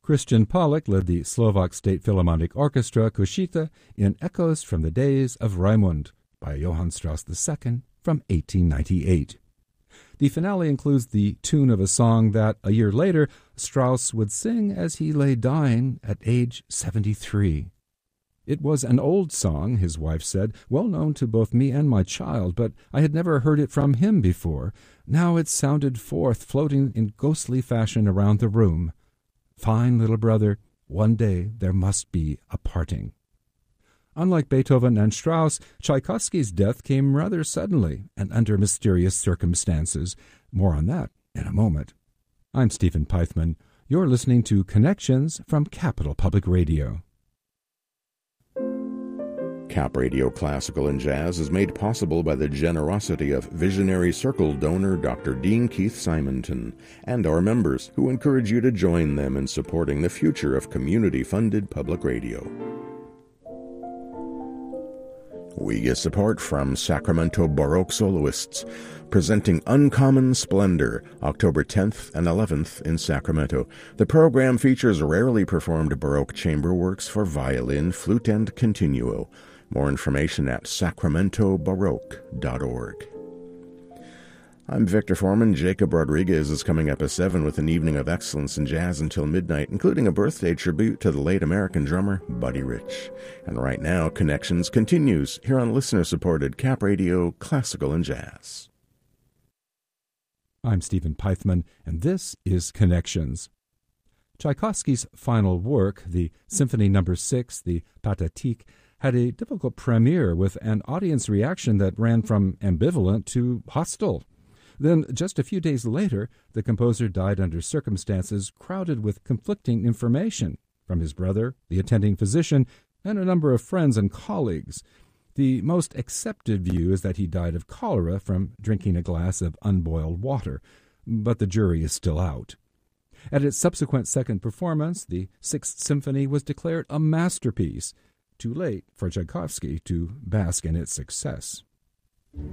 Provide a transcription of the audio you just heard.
Christian Pollock led the Slovak State Philharmonic Orchestra Košíce in Echoes from the Days of Raimund by Johann Strauss II from 1898. The finale includes the tune of a song that, a year later, Strauss would sing as he lay dying at age 73. It was an old song, his wife said, well known to both me and my child, but I had never heard it from him before. Now it sounded forth, floating in ghostly fashion around the room. Fine little brother, one day there must be a parting. Unlike Beethoven and Strauss, Tchaikovsky's death came rather suddenly and under mysterious circumstances. More on that in a moment. I'm Stephen Pythman. You're listening to Connections from Capital Public Radio. Cap Radio Classical and Jazz is made possible by the generosity of Visionary Circle donor Dr. Dean Keith Simonton and our members, who encourage you to join them in supporting the future of community-funded public radio. We get support from Sacramento Baroque Soloists, presenting Uncommon Splendor, October 10th and 11th in Sacramento. The program features rarely performed Baroque chamber works for violin, flute, and continuo. More information at sacramentobaroque.org. I'm Victor Foreman. Jacob Rodriguez is coming up at 7 with an evening of excellence in jazz until midnight, including a birthday tribute to the late American drummer Buddy Rich. And right now, Connections continues here on listener-supported Cap Radio Classical and Jazz. I'm Stephen Pythman, and this is Connections. Tchaikovsky's final work, the Symphony No. 6, the Pathétique, had a difficult premiere with an audience reaction that ran from ambivalent to hostile. Then, just a few days later, the composer died under circumstances crowded with conflicting information from his brother, the attending physician, and a number of friends and colleagues. The most accepted view is that he died of cholera from drinking a glass of unboiled water, but the jury is still out. At its subsequent second performance, the Sixth Symphony was declared a masterpiece. Too late for Tchaikovsky to bask in its success.